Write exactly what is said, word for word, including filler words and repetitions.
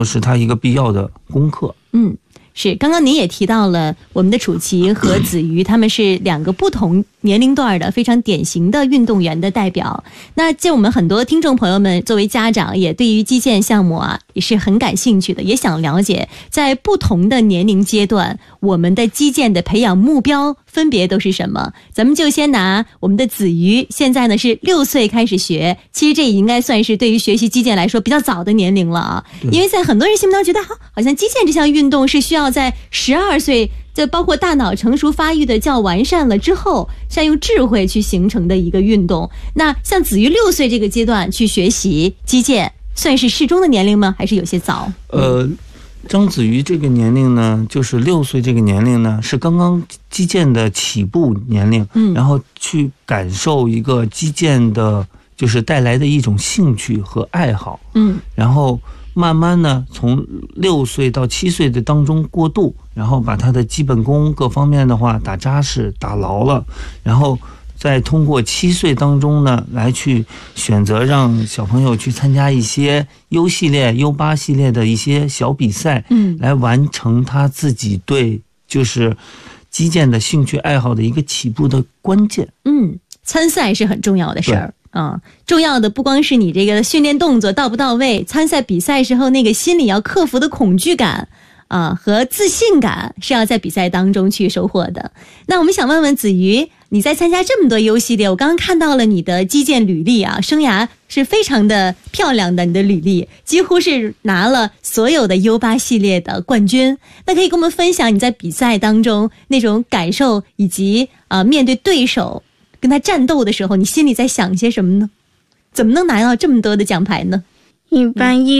是他一个必要的功课。 嗯，是，刚刚您也提到了我们的楚琪和子瑜，他们是两个不同年龄段的非常典型的运动员的代表。那见我们很多听众朋友们作为家长也对于击剑项目啊也是很感兴趣的，也想了解在不同的年龄阶段我们的击剑的培养目标分别都是什么。咱们就先拿我们的子瑜，现在呢是六岁开始学，其实这也应该算是对于学习击剑来说比较早的年龄了啊。因为在很多人心目当中觉得好好像击剑这项运动是需要在十二岁，这包括大脑成熟发育的较完善了之后，善用智慧去形成的一个运动。那像子瑜六岁这个阶段去学习击剑，算是适中的年龄吗？还是有些早？ 呃，张子瑜这个年龄呢，就是六岁这个年龄呢，是刚刚击剑的起步年龄，嗯，然后去感受一个击剑的，就是带来的一种兴趣和爱好，嗯，然后慢慢呢，从六岁到七岁的当中过渡，然后把他的基本功各方面的话打扎实、打牢了，然后再通过七岁当中呢，来去选择让小朋友去参加一些 U 系列、U 八系列的一些小比赛，嗯，来完成他自己对就是击剑的兴趣爱好的一个起步的关键。 嗯，参赛是很重要的事儿。啊、嗯，重要的不光是你这个训练动作到不到位，参赛比赛时候那个心里要克服的恐惧感啊和自信感是要在比赛当中去收获的。那我们想问问子瑜，你在参加这么多 U 系列，我刚刚看到了你的击剑履历啊，生涯是非常的漂亮的，你的履历几乎是拿了所有的 U 八系列的冠军。那可以跟我们分享你在比赛当中那种感受，以及啊、呃、面对对手跟他战斗的时候，你心里在想些什么呢？怎么能拿到这么多的奖牌呢？ 一般一